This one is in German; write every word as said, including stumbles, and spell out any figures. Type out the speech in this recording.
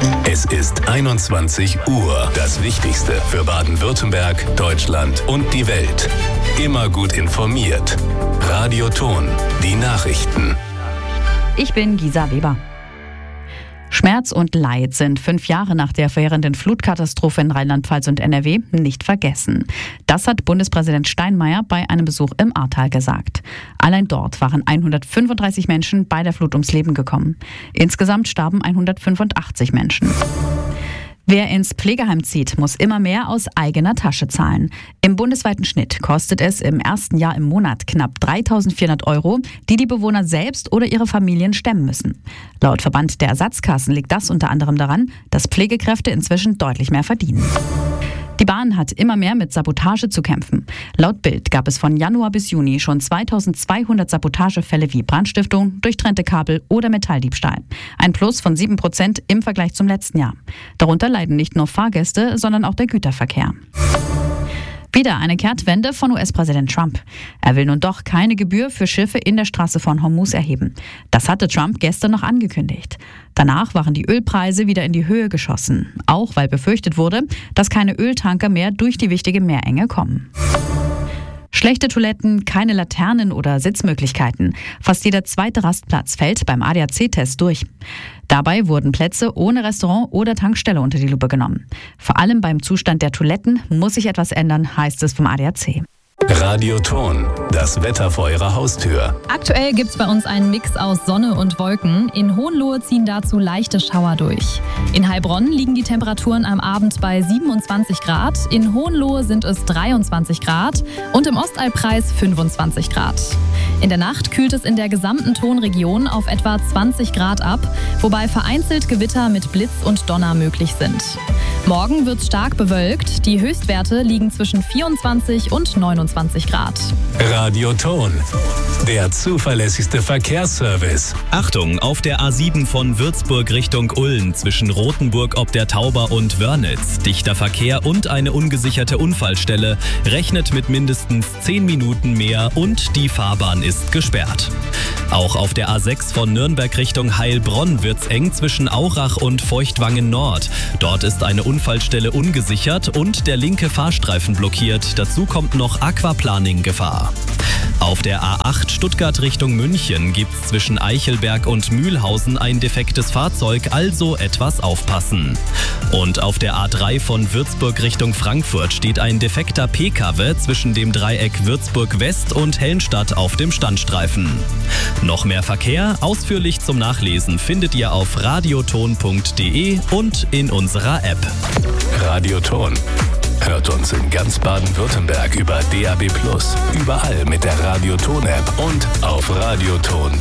Es ist einundzwanzig Uhr. Das Wichtigste für Baden-Württemberg, Deutschland und die Welt. Immer gut informiert. Radio Ton, die Nachrichten. Ich bin Gisa Weber. Schmerz und Leid sind fünf Jahre nach der verheerenden Flutkatastrophe in Rheinland-Pfalz und N R W nicht vergessen. Das hat Bundespräsident Steinmeier bei einem Besuch im Ahrtal gesagt. Allein dort waren hundertfünfunddreißig Menschen bei der Flut ums Leben gekommen. Insgesamt starben hundertfünfundachtzig Menschen. Wer ins Pflegeheim zieht, muss immer mehr aus eigener Tasche zahlen. Im bundesweiten Schnitt kostet es im ersten Jahr im Monat knapp dreitausendvierhundert Euro, die die Bewohner selbst oder ihre Familien stemmen müssen. Laut Verband der Ersatzkassen liegt das unter anderem daran, dass Pflegekräfte inzwischen deutlich mehr verdienen. Die Bahn hat immer mehr mit Sabotage zu kämpfen. Laut Bild gab es von Januar bis Juni schon zweitausendzweihundert Sabotagefälle wie Brandstiftung, durchtrennte Kabel oder Metalldiebstahl. Ein Plus von sieben Prozent im Vergleich zum letzten Jahr. Darunter leiden nicht nur Fahrgäste, sondern auch der Güterverkehr. Wieder eine Kehrtwende von U S-Präsident Trump. Er will nun doch keine Gebühr für Schiffe in der Straße von Hormuz erheben. Das hatte Trump gestern noch angekündigt. Danach waren die Ölpreise wieder in die Höhe geschossen. Auch weil befürchtet wurde, dass keine Öltanker mehr durch die wichtige Meerenge kommen. Schlechte Toiletten, keine Laternen oder Sitzmöglichkeiten. Fast jeder zweite Rastplatz fällt beim A D A C-Test durch. Dabei wurden Plätze ohne Restaurant oder Tankstelle unter die Lupe genommen. Vor allem beim Zustand der Toiletten muss sich etwas ändern, heißt es vom A D A C. Radio Ton, das Wetter vor Ihrer Haustür. Aktuell gibt's bei uns einen Mix aus Sonne und Wolken. In Hohenlohe ziehen dazu leichte Schauer durch. In Heilbronn liegen die Temperaturen am Abend bei siebenundzwanzig Grad. In Hohenlohe sind es dreiundzwanzig Grad und im Ostallkreis fünfundzwanzig Grad. In der Nacht kühlt es in der gesamten Tonregion auf etwa zwanzig Grad ab, wobei vereinzelt Gewitter mit Blitz und Donner möglich sind. Morgen wird's stark bewölkt. Die Höchstwerte liegen zwischen vierundzwanzig und neunundzwanzig Grad. Radio Ton, der zuverlässigste Verkehrsservice. Achtung, auf der A sieben von Würzburg Richtung Ulm zwischen Rothenburg ob der Tauber und Wörnitz. Dichter Verkehr und eine ungesicherte Unfallstelle. Rechnet mit mindestens zehn Minuten mehr und die Fahrbahn ist gesperrt. Auch auf der A sechs von Nürnberg Richtung Heilbronn wird's eng zwischen Aurach und Feuchtwangen Nord. Dort ist eine Unfallstelle ungesichert und der linke Fahrstreifen blockiert. Dazu kommt noch Aquaplaning-Gefahr. Auf der A acht Stuttgart Richtung München gibt's zwischen Eichelberg und Mühlhausen ein defektes Fahrzeug, also etwas aufpassen. Und auf der A drei von Würzburg Richtung Frankfurt steht ein defekter P K W zwischen dem Dreieck Würzburg West und Helmstadt auf dem Standstreifen. Noch mehr Verkehr, ausführlich zum Nachlesen, findet ihr auf radioton punkt de und in unserer App. Radio Ton. Hört uns in ganz Baden-Württemberg über D A B plus, überall mit der Radio Ton App und auf radioton